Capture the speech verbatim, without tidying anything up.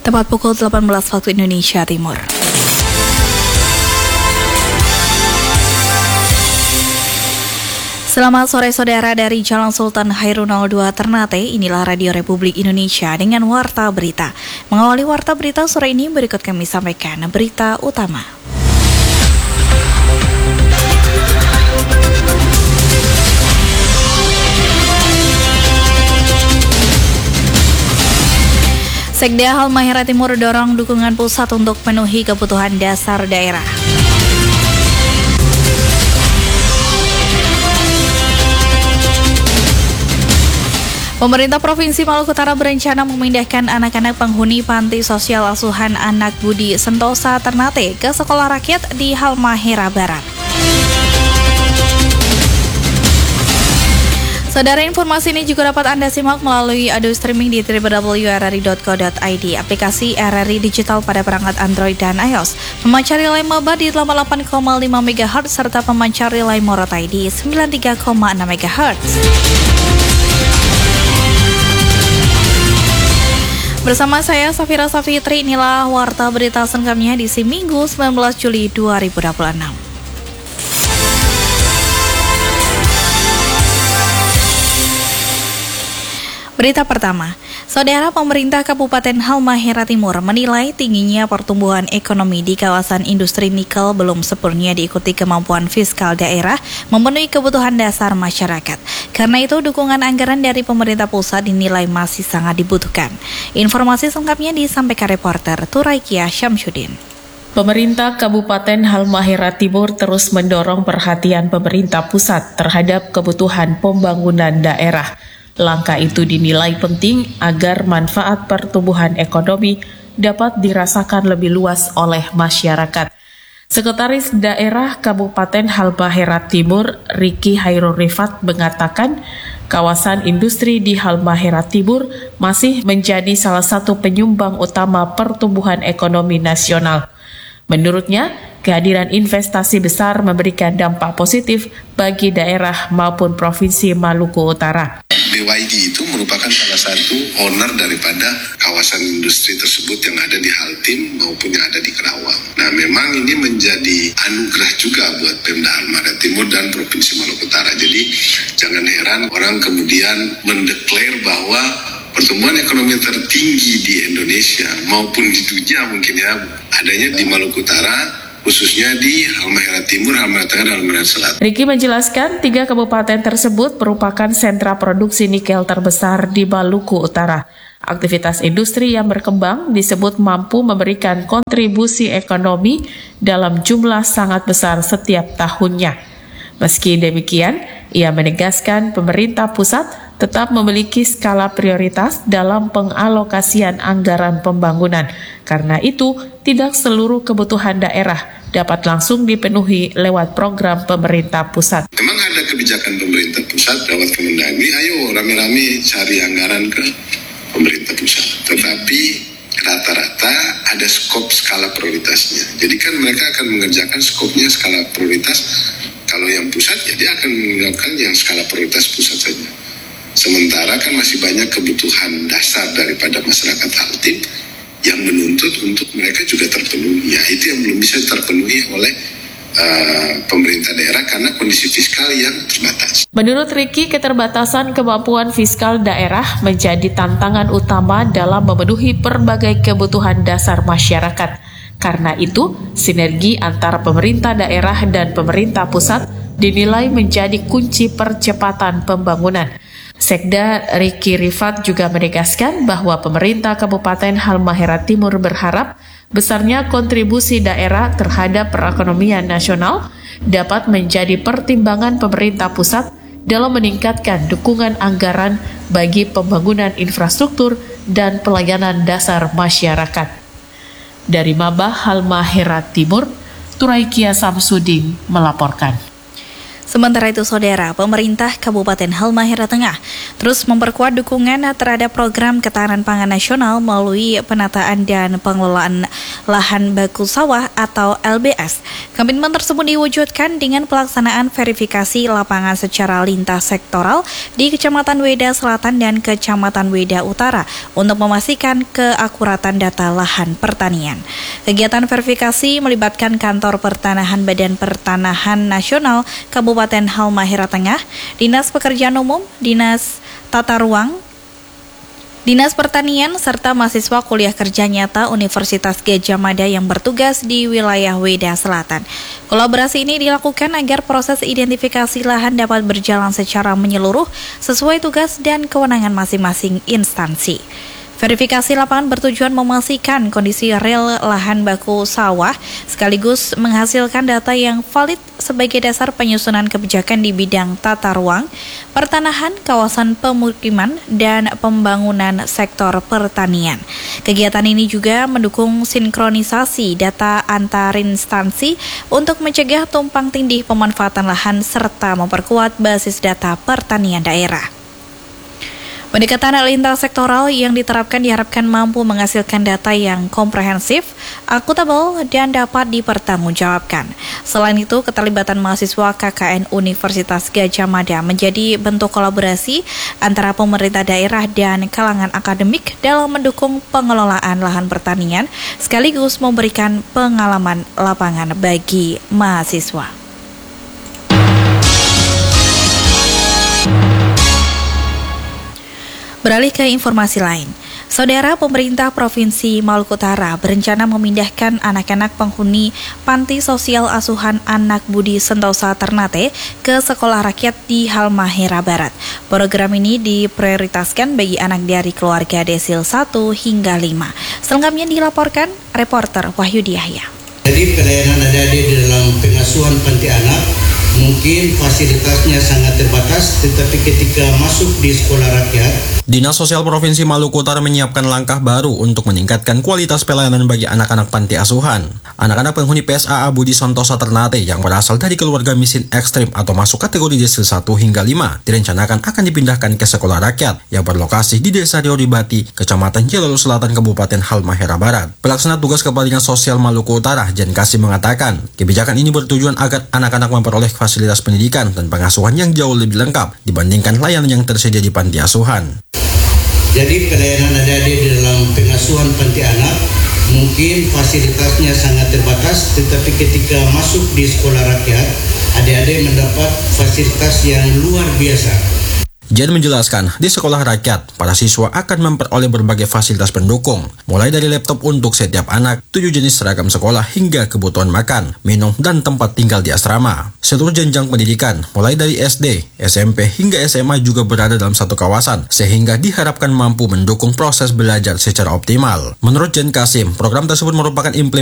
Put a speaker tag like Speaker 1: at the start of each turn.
Speaker 1: Tepat pukul delapan belas waktu Indonesia Timur. Selamat sore saudara dari Jalan Sultan Hairun nol dua Ternate, inilah Radio Republik Indonesia dengan Warta Berita. Mengawali Warta Berita sore ini berikut kami sampaikan berita utama. Sekda Halmahera Timur dorong dukungan pusat untuk penuhi kebutuhan dasar daerah. Pemerintah Provinsi Maluku Utara berencana memindahkan anak-anak penghuni panti sosial asuhan anak Budi Sentosa Ternate ke sekolah rakyat di Halmahera Barat. Saudara, informasi ini juga dapat Anda simak melalui audio streaming di w w w titik r r i titik co titik i d, aplikasi R R I Digital pada perangkat Android dan iOS, pemancar relay Maba di delapan puluh delapan koma lima megahertz, serta pemancar relay Morotai di sembilan puluh tiga koma enam megahertz. Bersama saya Safira Safitri, inilah Warta Berita selengkapnya di si Minggu sembilan belas Juli dua ribu dua puluh enam. Berita pertama, saudara, pemerintah Kabupaten Halmahera Timur menilai tingginya pertumbuhan ekonomi di kawasan industri nikel belum sepenuhnya diikuti kemampuan fiskal daerah memenuhi kebutuhan dasar masyarakat. Karena itu, dukungan anggaran dari pemerintah pusat dinilai masih sangat dibutuhkan. Informasi selengkapnya disampaikan reporter Turaikia Syamsuddin.
Speaker 2: Pemerintah Kabupaten Halmahera Timur terus mendorong perhatian pemerintah pusat terhadap kebutuhan pembangunan daerah. Langkah itu dinilai penting agar manfaat pertumbuhan ekonomi dapat dirasakan lebih luas oleh masyarakat. Sekretaris Daerah Kabupaten Halmahera Timur, Riki Hairul Rifat, mengatakan kawasan industri di Halmahera Timur masih menjadi salah satu penyumbang utama pertumbuhan ekonomi nasional. Menurutnya, kehadiran investasi besar memberikan dampak positif bagi daerah maupun Provinsi Maluku Utara.
Speaker 3: B Y D itu merupakan salah satu owner daripada kawasan industri tersebut yang ada di Haltim maupun yang ada di Kerawang. Nah, memang ini menjadi anugerah juga buat Pemda Halmahera Timur dan Provinsi Maluku Utara. Jadi jangan heran orang kemudian mendeklar bahwa pertumbuhan ekonomi tertinggi di Indonesia maupun di dunia mungkin ya adanya di Maluku Utara, khususnya di Halmahera Timur, Halmahera Tengah, dan Halmahera Selatan.
Speaker 2: Riki menjelaskan tiga kabupaten tersebut merupakan sentra produksi nikel terbesar di Maluku Utara. Aktivitas industri yang berkembang disebut mampu memberikan kontribusi ekonomi dalam jumlah sangat besar setiap tahunnya. Meski demikian, ia menegaskan pemerintah pusat tetap memiliki skala prioritas dalam pengalokasian anggaran pembangunan. Karena itu, tidak seluruh kebutuhan daerah dapat langsung dipenuhi lewat program pemerintah pusat.
Speaker 3: Memang ada kebijakan pemerintah pusat lewat Kemendagri, ayo rame-rame cari anggaran ke pemerintah pusat. Tetapi rata-rata ada skop skala prioritasnya. Jadi kan mereka akan mengerjakan skopnya skala prioritas. Kalau yang pusat, ya dia akan menggunakan yang skala prioritas pusat saja. Sementara kan masih banyak kebutuhan dasar daripada masyarakat Haltim yang menuntut untuk mereka juga terpenuhi. Ya, itu yang belum bisa terpenuhi oleh uh, pemerintah daerah karena kondisi fiskal yang terbatas.
Speaker 2: Menurut Riki, keterbatasan kemampuan fiskal daerah menjadi tantangan utama dalam memenuhi berbagai kebutuhan dasar masyarakat. Karena itu, sinergi antara pemerintah daerah dan pemerintah pusat dinilai menjadi kunci percepatan pembangunan. Sekda Riki Rifat juga menegaskan bahwa pemerintah Kabupaten Halmahera Timur berharap besarnya kontribusi daerah terhadap perekonomian nasional dapat menjadi pertimbangan pemerintah pusat dalam meningkatkan dukungan anggaran bagi pembangunan infrastruktur dan pelayanan dasar masyarakat. Dari Maba Halmahera Timur, Turaikia Samsudin melaporkan.
Speaker 1: Sementara itu, Saudara, pemerintah Kabupaten Halmahera Tengah terus memperkuat dukungan terhadap program ketahanan pangan nasional melalui penataan dan pengelolaan lahan baku sawah atau L B S. Komitmen tersebut diwujudkan dengan pelaksanaan verifikasi lapangan secara lintas sektoral di Kecamatan Weda Selatan dan Kecamatan Weda Utara untuk memastikan keakuratan data lahan pertanian. Kegiatan verifikasi melibatkan Kantor Pertanahan Badan Pertanahan Nasional Kabupaten Halmahera Tengah, Dinas Pekerjaan Umum, Dinas Tata Ruang, Dinas Pertanian, serta mahasiswa kuliah kerja nyata Universitas Gadjah Mada yang bertugas di wilayah Weda Selatan. Kolaborasi ini dilakukan agar proses identifikasi lahan dapat berjalan secara menyeluruh sesuai tugas dan kewenangan masing-masing instansi. Verifikasi lapangan bertujuan memastikan kondisi real lahan baku sawah sekaligus menghasilkan data yang valid sebagai dasar penyusunan kebijakan di bidang tata ruang, pertanahan, kawasan pemukiman, dan pembangunan sektor pertanian. Kegiatan ini juga mendukung sinkronisasi data antar instansi untuk mencegah tumpang tindih pemanfaatan lahan serta memperkuat basis data pertanian daerah. Pendekatan lintas sektoral yang diterapkan diharapkan mampu menghasilkan data yang komprehensif, akuntabel, dan dapat dipertanggungjawabkan. Selain itu, keterlibatan mahasiswa K K N Universitas Gadjah Mada menjadi bentuk kolaborasi antara pemerintah daerah dan kalangan akademik dalam mendukung pengelolaan lahan pertanian, sekaligus memberikan pengalaman lapangan bagi mahasiswa. Beralih ke informasi lain, Saudara, pemerintah Provinsi Maluku Utara berencana memindahkan anak-anak penghuni Panti Sosial Asuhan Anak Budi Sentosa Ternate ke sekolah rakyat di Halmahera Barat. Program ini diprioritaskan bagi anak dari keluarga desil satu hingga lima. Selengkapnya dilaporkan reporter Wahyudi Yahya.
Speaker 4: Jadi pelayanan adik-adik di dalam pengasuhan panti anak mungkin fasilitasnya sangat terbatas, tetapi ketika masuk di sekolah rakyat,
Speaker 5: Dinas Sosial Provinsi Maluku Utara menyiapkan langkah baru untuk meningkatkan kualitas pelayanan bagi anak-anak panti asuhan. Anak-anak penghuni P S A A Budi Sentosa Ternate yang berasal dari keluarga miskin ekstrim atau masuk kategori desil satu hingga lima direncanakan akan dipindahkan ke sekolah rakyat yang berlokasi di Desa Rioribati, Kecamatan Jalalu Selatan, Kabupaten Halmahera Barat. Pelaksana tugas Kepala Dinas Sosial Maluku Utara, Jan Kasim, mengatakan kebijakan ini bertujuan agar anak-anak memperoleh fasilitas pendidikan dan pengasuhan yang jauh lebih lengkap dibandingkan layanan yang tersedia di panti asuhan.
Speaker 4: Jadi pelayanan adik-adik di dalam pengasuhan panti anak mungkin fasilitasnya sangat terbatas, tetapi ketika masuk di sekolah rakyat, adik-adik mendapat fasilitas yang luar biasa.
Speaker 5: Jan menjelaskan, di sekolah rakyat, para siswa akan memperoleh berbagai fasilitas pendukung, mulai dari laptop untuk setiap anak, tujuh jenis seragam sekolah, hingga kebutuhan makan, minum, dan tempat tinggal di asrama. Seluruh jenjang pendidikan, mulai dari S D, S M P, hingga S M A juga berada dalam satu kawasan, sehingga diharapkan mampu mendukung proses belajar secara optimal. Menurut Jan Kasim, program tersebut merupakan implementasi